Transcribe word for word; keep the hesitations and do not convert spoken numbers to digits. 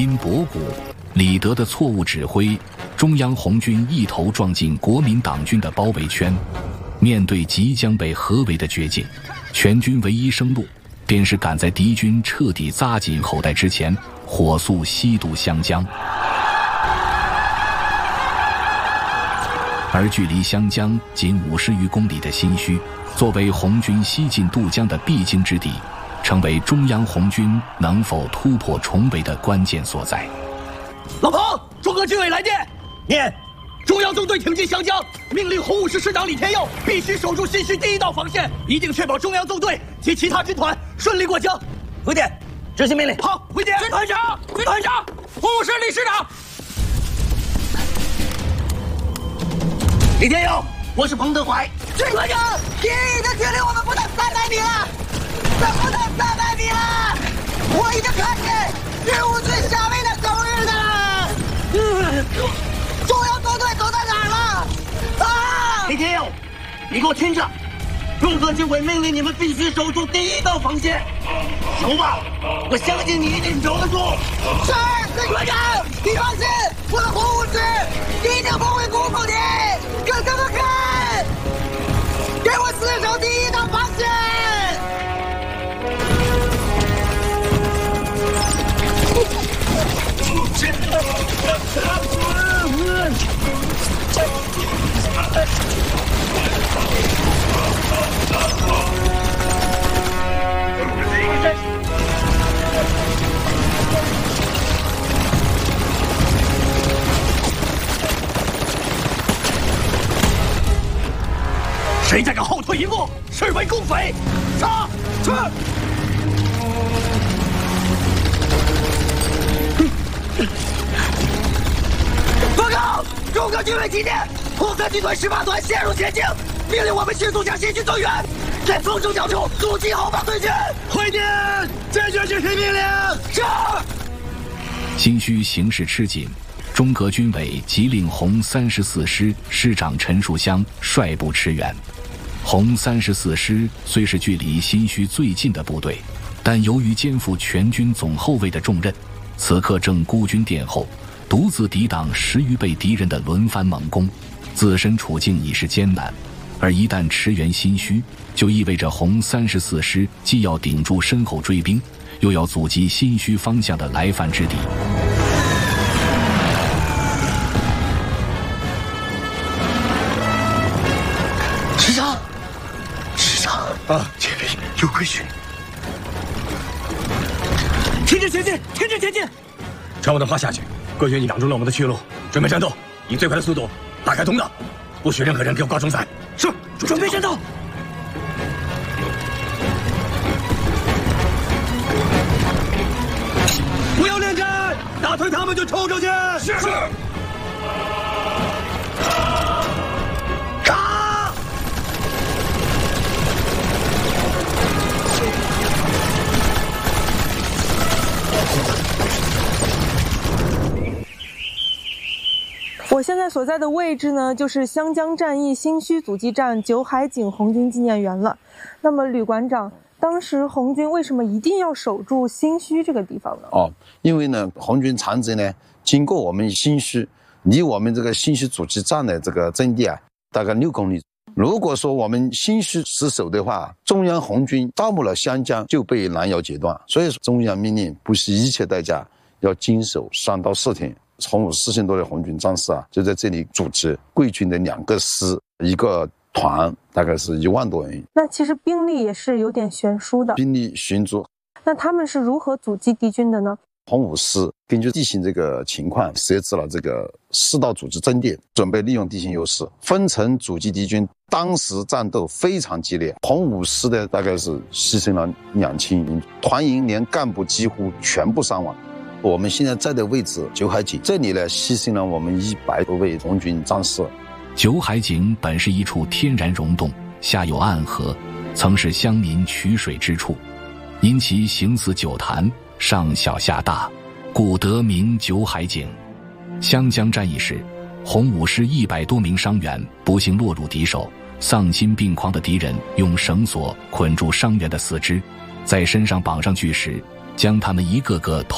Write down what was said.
因博古、李德的错误指挥，中央红军一头撞进国民党军的包围圈。面对即将被合围的绝境，全军唯一生路便是赶在敌军彻底扎紧口袋之前，火速西渡湘江。而距离湘江仅五十余公里的新圩，作为红军西进渡江的必经之地，成为中央红军能否突破重围的关键所在。 老彭，中革军委来电，念中央纵队挺进湘江，命令红五师师长李天佑必须守住新圩第一道防线，一定确保中央纵队及其他军团顺利过江。回电，执行命令。好，回电。军团长，军团长，红五师李师长。李天佑，我是彭德怀。军团长，敌人已经距离我们不到三百米了，这不到三百米了，我已经看见日五军下位的狗日的了。嗯，中央纵队走到哪儿了？啊！李天佑，你给我听着，中革军委命令你们必须守住第一道防线，守吧！我相信你一定守得住。是，军团长，你放心，我的红五师一定不会辜负你。看什么看？给我死守第一道防线！谁再敢后退一步，视为共匪！杀！是。报告，中革军委急电，红三军团十八团陷入险境，命令我们迅速向新圩增援，在风城角处阻击后方对军。回电，坚决执行命令。是。 新圩形势吃紧，中革军委即令红三十四师师长陈树湘率部驰援。红三十四师虽是距离新圩最近的部队，但由于肩负全军总后卫的重任，此刻正孤军殿后，独自抵挡十余倍敌人的轮番猛攻，自身处境已是艰难。而一旦驰援新圩，就意味着红三十四师既要顶住身后追兵，又要阻击新圩方向的来犯之敌。 师长，师长啊，前面有规矩。停止前进，停止前进！ 传我的话下去，贵军已挡住了我们的去路，准备战斗，以最快的速度打开通道，不许任何人给我挂冲伞。是， 准备战斗。不要恋战，打退他们就冲出去。是是。打！ 我现在所在的位置呢，就是湘江战役新圩阻击战九海井红军纪念园了。那么吕馆长，当时红军为什么一定要守住新圩这个地方呢？ 哦，因为呢，红军长征呢，经过我们新圩，离我们这个新圩阻击站的这个阵地啊，大概六公里。如果说我们新圩失守的话，中央红军到不了湘江就被拦腰截断。所以说，中央命令不惜一切代价要坚守三到四天。红五四千多的红军战士啊，就在这里组织贵军的两个师，一个团，大概是一万多人。 那其实兵力也是有点悬殊的， 兵力悬殊。 那他们是如何阻击敌军的呢？ 红五师根据地形这个情况，设置了这个四道阻击阵地，准备利用地形优势分层阻击敌军。当时战斗非常激烈，红五师的大概是牺牲了两千人，团营连干部几乎全部伤亡。我们现在在的位置九海井，这里呢牺牲了我们一百多位红军战士。 九海井本是一处天然溶洞，下有暗河，曾是乡民取水之处，因其形似酒坛，上小下大，故得名九海井。湘江战役时，红五师一百多名伤员不幸落入敌手，丧心病狂的敌人用绳索捆住伤员的四肢，在身上绑上巨石，将他们一个个投